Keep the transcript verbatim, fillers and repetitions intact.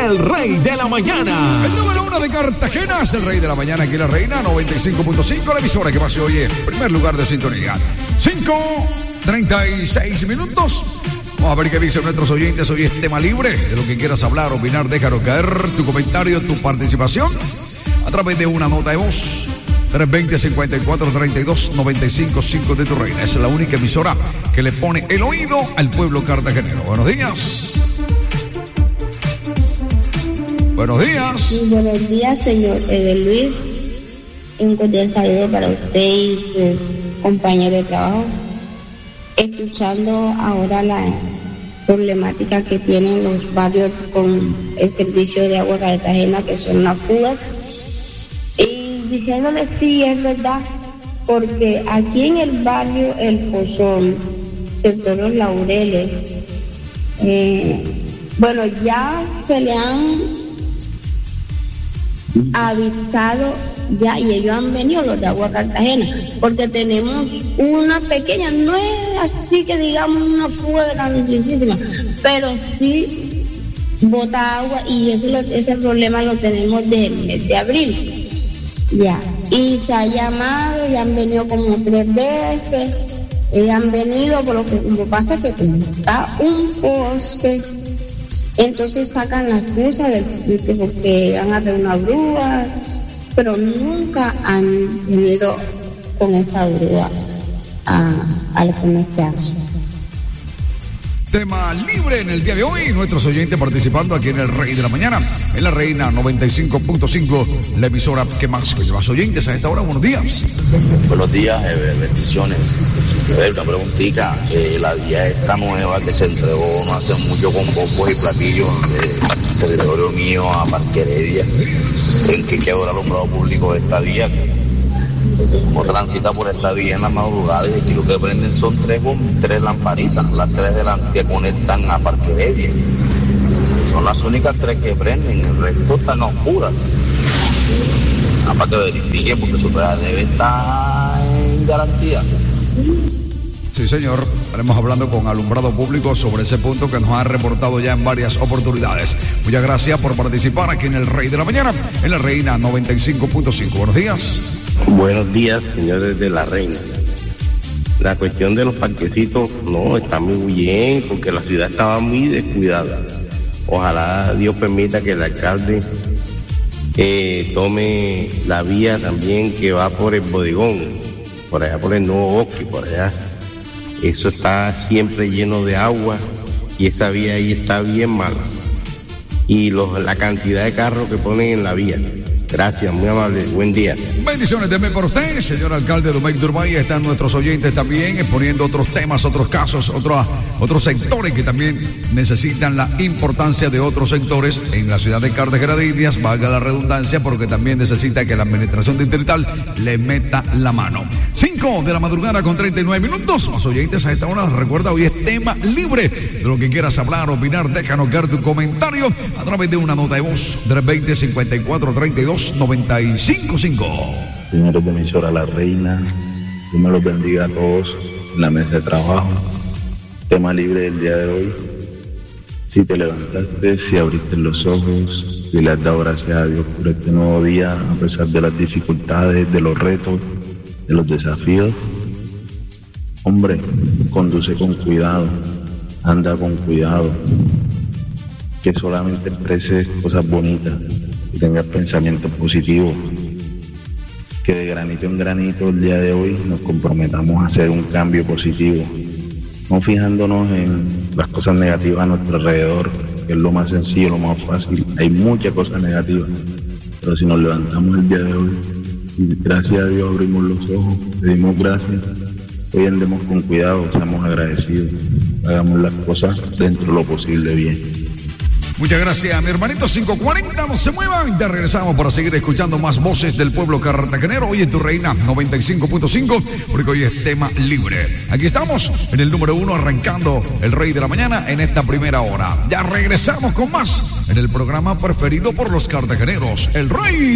el Rey de la Mañana. El número uno de Cartagena es el Rey de la Mañana, aquí la Reina noventa y cinco punto cinco, la emisora que más se oye, primer lugar de sintonía. cinco treinta y seis minutos. Vamos a ver qué dicen nuestros oyentes. Hoy es tema libre, de lo que quieras hablar, opinar, déjanos caer tu comentario, tu participación a través de una nota de voz. tres veinte, cincuenta y cuatro, treinta y dos, noventa y cinco, cinco de tu Reina. Es la única emisora que le pone el oído al pueblo cartagenero. Buenos días. Buenos días. Sí, buenos días, señor Evel Luis. Un cordial saludo para usted y su compañero de trabajo. Escuchando ahora la problemática que tienen los barrios con el servicio de agua Cartagena, que son las fugas, y diciéndole sí, es verdad, porque aquí en el barrio El Pozón, sector Los Laureles, eh, bueno, ya se le han avisado ya, y ellos han venido, los de agua Cartagena, porque tenemos una pequeña, no es así que digamos una fuga grandísima, pero sí bota agua, y eso lo, ese problema lo tenemos desde el mes de abril ya, y se ha llamado y han venido como tres veces y han venido, por lo que como pasa que como está un poste, entonces sacan la excusa de, de porque van a tener una grúa, pero nunca han venido con esa grúa a, a los comerciales. Tema libre en el día de hoy, nuestros oyentes participando aquí en el Rey de la Mañana, en la Reina noventa y cinco punto cinco, la emisora que más que más oyentes a esta hora. Buenos días. Buenos días, eh, bendiciones. A ver, una preguntita, eh, la vía esta nueva que se entregó no hace mucho con bombos y platillos del territorio mío a Parque Heredia, ¿en qué quedó el alumbrado público de esta vía? Como transita por esta vía en la madrugada, y aquí lo que prenden son tres, tres lamparitas, las tres delante que conectan a Parque Heredia. Son las únicas tres que prenden, el resto están oscuras. Nada para que verifiquen, porque su pedazo debe estar en garantía. Sí, señor. Estaremos hablando con alumbrado público sobre ese punto que nos ha reportado ya en varias oportunidades. Muchas gracias por participar aquí en el Rey de la Mañana, en la Reina noventa y cinco punto cinco. Buenos días. Buenos días, señores de la Reina. La cuestión de los parquecitos, no, está muy bien, porque la ciudad estaba muy descuidada. Ojalá Dios permita que el alcalde eh, tome la vía también que va por el bodegón, por allá por el Nuevo Bosque, por allá. Eso está siempre lleno de agua y esta vía ahí está bien mala. Y los, la cantidad de carros que ponen en la vía. Gracias, muy amable, buen día. Bendiciones también para usted, señor alcalde Domecq Turbay. Están nuestros oyentes también exponiendo otros temas, otros casos, otros, otros sectores que también necesitan la importancia de otros sectores en la ciudad de Cartagena de Indias, valga la redundancia, porque también necesita que la administración distrital le meta la mano. cinco de la madrugada con treinta y nueve minutos. Los oyentes a esta hora, recuerda, hoy es tema libre. De lo que quieras hablar, opinar, déjanos caer tu comentario a través de una nota de voz. tres veinte, cincuenta y cuatro, treinta y dos, noventa y cinco, cinco. Señores de emisora La Reina, Dios me los bendiga a todos en la mesa de trabajo. Tema libre del día de hoy. Si te levantaste, si abriste los ojos, si le has dado gracias a Dios por este nuevo día, a pesar de las dificultades, de los retos, de los desafíos. Hombre, conduce con cuidado, anda con cuidado, que solamente expreses cosas bonitas y tengas pensamientos positivos, que de granito en granito el día de hoy nos comprometamos a hacer un cambio positivo, no fijándonos en las cosas negativas a nuestro alrededor, que es lo más sencillo, lo más fácil. Hay muchas cosas negativas, pero si nos levantamos el día de hoy y gracias a Dios abrimos los ojos, pedimos gracias, hoy andemos con cuidado, seamos agradecidos, hagamos las cosas dentro de lo posible bien. Muchas gracias, mi hermanito. cinco cuarenta, no se muevan. Ya regresamos para seguir escuchando más voces del pueblo cartagenero. Hoy en tu Reina noventa y cinco punto cinco, porque hoy es tema libre. Aquí estamos en el número uno, arrancando el Rey de la Mañana en esta primera hora. Ya regresamos con más en el programa preferido por los cartageneros, el Rey